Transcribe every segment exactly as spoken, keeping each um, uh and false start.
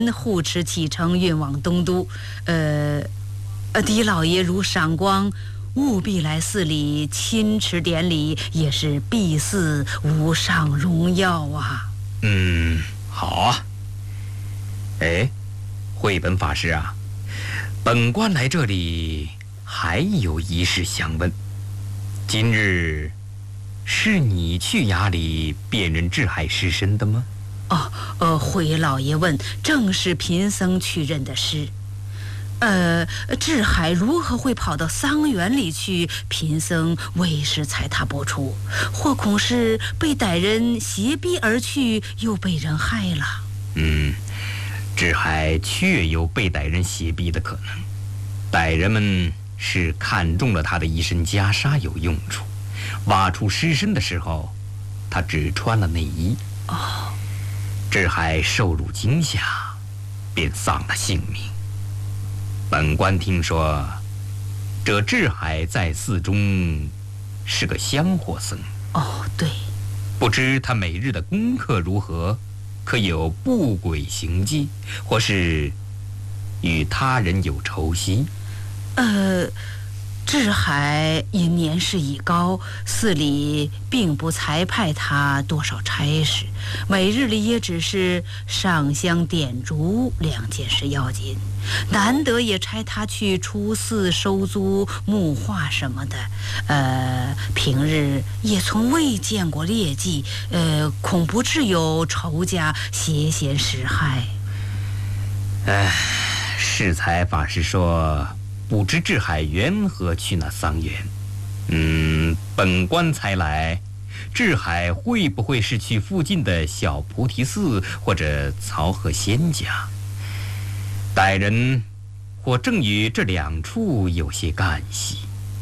护持启程运往东都。呃，呃，狄老爷如赏光，务必来寺里亲持典礼，也是必祀无上荣耀啊。 嗯，好啊。哎，慧本法师啊，本官来这里还有一事相问。今日是你去衙里辨认智海尸身的吗？ 哦，呃，慧老爷问，正是贫僧去认的尸。呃，智海如何会跑到桑园里去？贫僧未时猜他不出，或恐是被歹人挟逼而去，又被人害了。 嗯，智海确有被歹人挟逼的可能。歹人们是看中了他的一身袈裟有用处，挖出尸身的时候，他只穿了内衣。 哦， 智海受辱惊吓，便丧了性命。本官听说，这智海在寺中是个香火僧。 哦，对。 不知他每日的功课如何？可有不轨行迹，或是与他人有仇隙？ 呃，智海因年事已高，寺里并不才派他多少差事，每日里也只是上香点烛两件事要紧，难得也差他去出寺收租木画什么的。呃，平日也从未见过劣迹，呃，恐不致有仇家挟嫌实害。 唉，适才法师说，不知智海缘何去那桑园。嗯，本官猜来，智海会不会是去附近的小菩提寺或者曹河仙家？歹人或正与这两处有些干系。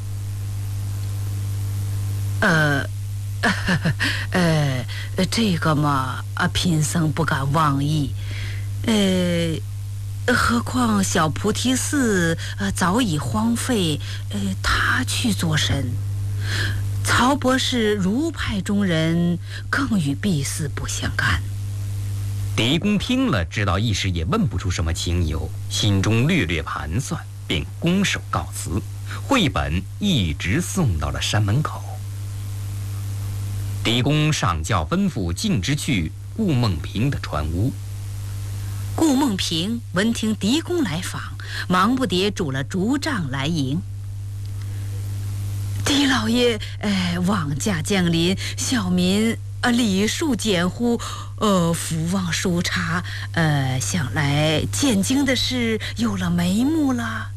呃，呃，这个嘛，啊，贫僧不敢妄议。呃。何况小菩提寺呃早已荒废，呃，他去做神。曹博士儒派中人，更与敝寺不相干。 狄公听了，知道一时也问不出什么情由，心中略略盘算，便拱手告辞。绘本一直送到了山门口。狄公上轿吩咐径直去顾梦平的船屋。 顾梦平闻听狄公来访，忙不迭拄了竹杖来迎。狄老爷，呃，望驾降临，小民呃礼数简乎，呃，福望疏察，呃，想来见经的事有了眉目了。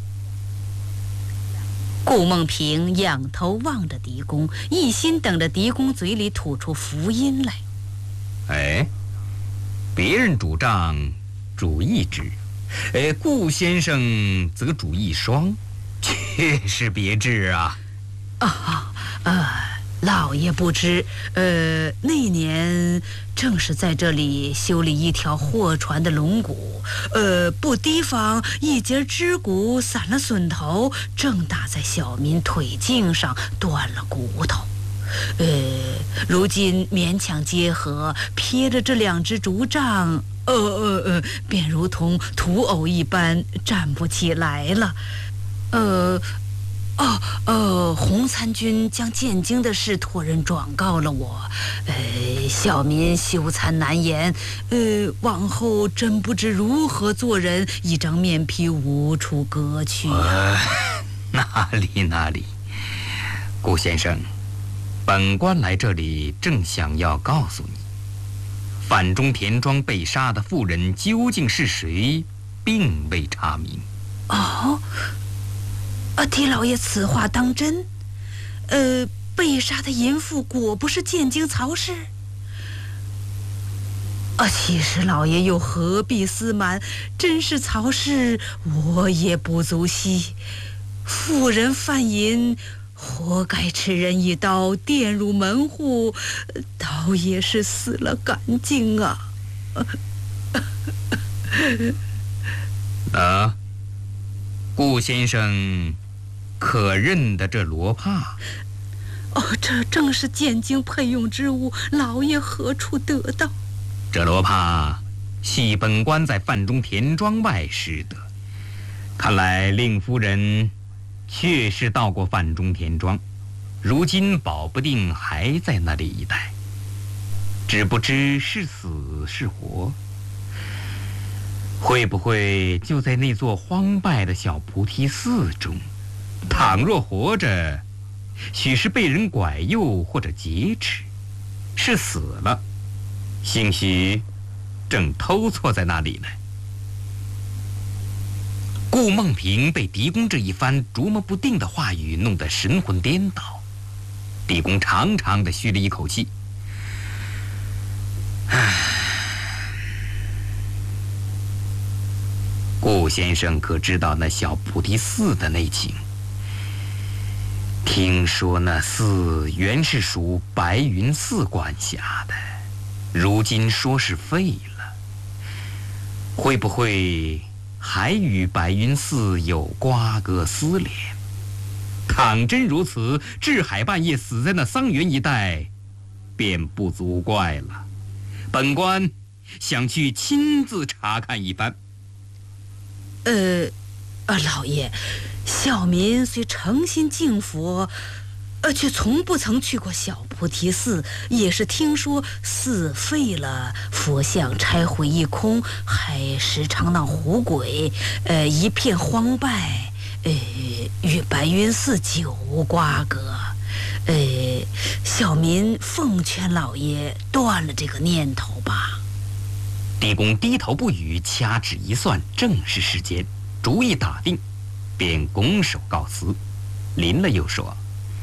顾梦平仰头望着狄公，一心等着狄公嘴里吐出福音来。 哎。别人主杖主一支，呃，顾先生则主一双，确是别致啊！ 啊，呃，老爷不知，呃，那年正是在这里修理一条货船的龙骨，呃，不提防一截支骨散了损头，正打在小民腿颈上，断了骨头。呃，如今勉强结合，撇着这两只竹杖，呃呃呃，便如同土偶一般站不起来了。呃，哦呃，洪参军将见经的事托人转告了我，呃，小民羞惭难言，呃，往后真不知如何做人，一张面皮无处搁去啊。 呃、哪里哪里，顾先生。本官来这里正想要告诉你，范中田庄被杀的妇人究竟是谁，并未查明。 哦，啊，狄老爷此话当真？呃，被杀的淫妇果不是见经曹氏？啊，其实老爷又何必私瞒？真是曹氏，我也不足惜。妇人犯淫，活该吃人一刀，玷辱门户，倒也是死了干净啊！ 啊，顾先生可认得这罗帕？ 哦，这正是见经配用之物，老爷何处得到？ 这罗帕系本官在范中田庄外拾得。看来令夫人确实到过范中田庄，如今保不定还在那里一带，只不知是死是活。会不会就在那座荒败的小菩提寺中？倘若活着，许是被人拐诱或者劫持；是死了，兴许正偷错在那里呢。顾梦萍被狄公这一番琢磨不定的话语弄得神魂颠倒。狄公长长的吁了一口气，唉，顾先生可知道那小菩提寺的内情？听说那寺原是属白云寺管辖的，如今说是废了，会不会还与白云寺有瓜葛丝连？倘真如此，志海半夜死在那桑园一带，便不足怪了。本官想去亲自查看一番。 呃，啊，老爷，小民虽诚心敬佛，呃，却从不曾去过小菩提寺，也是听说寺废了，佛像拆毁一空，还时常闹狐鬼，呃，一片荒败，呃，与白云寺久无瓜葛。呃，小民奉劝老爷断了这个念头吧。 狄公低头不语，掐指一算，正是时间，主意打定，便拱手告辞。临了又说：“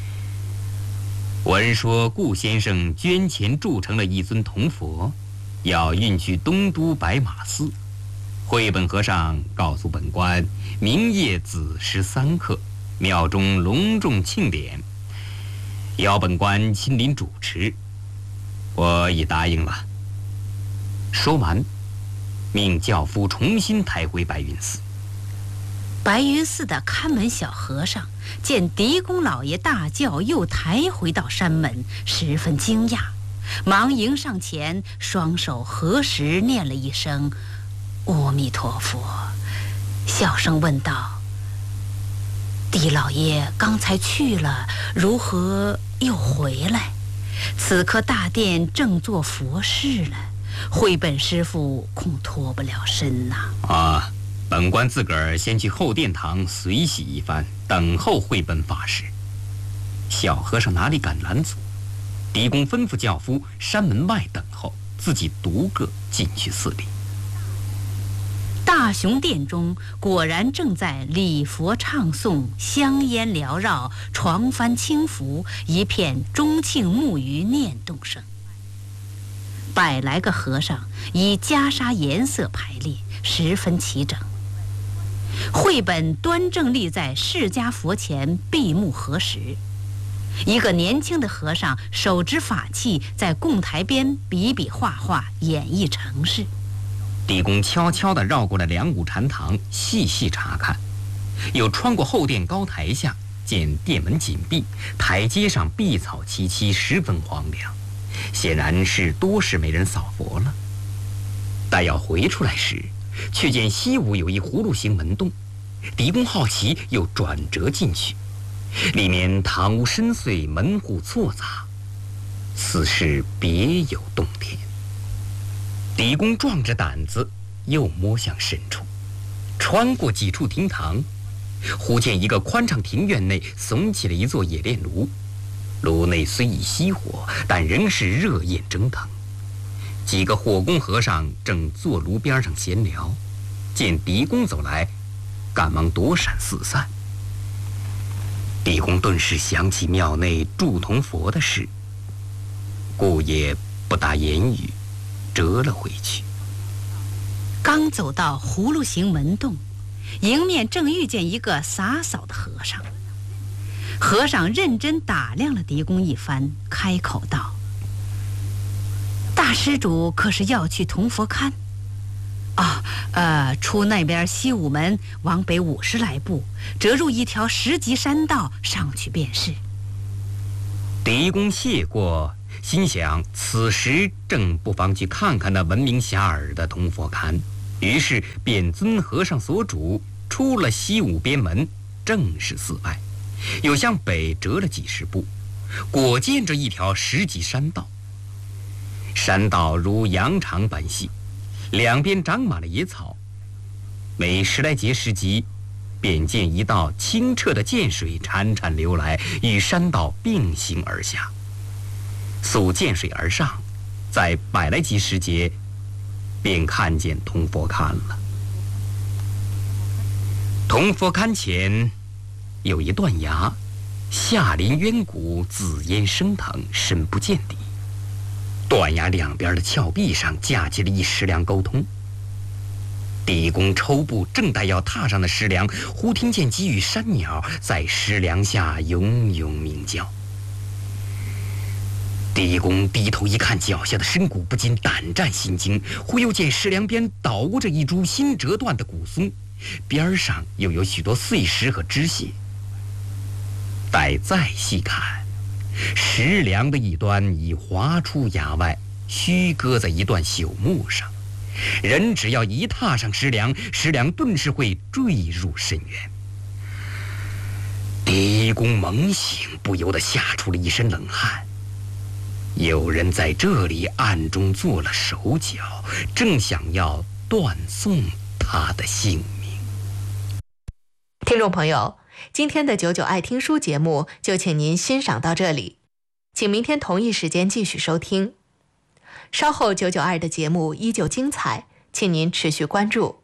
闻说顾先生捐钱铸成了一尊铜佛，要运去东都白马寺。慧本和尚告诉本官，明夜子时三刻，庙中隆重庆典，要本官亲临主持。我已答应了。”说完，命轿夫重新抬回白云寺。 白云寺的看门小和尚见狄公老爷大轿又抬回到山门，十分惊讶，忙迎上前，双手合十，念了一声“阿弥陀佛”，小声问道：“狄老爷刚才去了，如何又回来？此刻大殿正做佛事呢，慧本师傅恐脱不了身呐。” 啊，本官自个儿先去后殿堂随喜一番，等候慧本法师。小和尚哪里敢拦阻？狄公吩咐轿夫山门外等候，自己独个进去寺里。 大雄殿中果然正在礼佛唱诵，香烟缭绕，床幡轻拂，一片钟磬木鱼念动声。百来个和尚以袈裟颜色排列，十分齐整。慧本端正立在释迦佛前，闭目合十。一个年轻的和尚手执法器，在供台边比比划划，演绎程式。 狄公悄悄地绕过了两股禅堂，细细查看，又穿过后殿高台下，见殿门紧闭，台阶上碧草萋萋，十分荒凉，显然是多时没人扫佛了。待要回出来时，却见西屋有一葫芦形门洞，狄公好奇，又转折进去，里面堂屋深邃，门户错杂，此事别有洞天。狄公壮着胆子又摸向深处，穿过几处厅堂，忽见一个宽敞庭院内耸起了一座冶炼炉，炉内虽已熄火，但仍是热焰蒸腾。几个火工和尚正坐炉边上闲聊，见狄公走来，赶忙躲闪四散。狄公顿时想起庙内铸铜佛的事，故也不答言语，折了回去。 刚走到葫芦形门洞，迎面正遇见一个洒扫的和尚。和尚认真打量了狄公一番，开口道：“大施主可是要去铜佛龛？啊，呃，出那边西午门，往北五十来步，折入一条石级山道，上去便是。” 狄公谢过， 心想此时正不妨去看看那闻名遐迩的铜佛龛，于是便遵和尚所嘱，出了西五边门，正是寺外，又向北折了几十步，果见着一条石级山道。山道如羊肠般细，两边长满了野草，每十来节石级，便见一道清澈的涧水潺潺流来，与山道并行而下。溯涧水而上，在百来级石节，便看见铜佛龛了。铜佛龛前有一断崖，下临渊谷，紫烟升腾，深不见底。断崖两边的峭壁上架起了一石梁沟通。地公抽步，正待要踏上的石梁，忽听见几羽山鸟在石梁下永永鸣叫。地公低头一看脚下的深谷，不禁胆战心惊。忽又见石梁边倒卧着一株新折断的古松，边上又有许多碎石和枝屑。待再细看，石梁的一端已滑出崖外，虚搁在一段朽木上。人只要一踏上石梁，石梁顿时会坠入深渊。地公猛醒，不由得吓出了一身冷汗。有人在这里暗中做了手脚，正想要断送他的性命。 听众朋友，今天的九九爱听书节目就请您欣赏到这里，请明天同一时间继续收听。稍后九九二的节目依旧精彩，请您持续关注。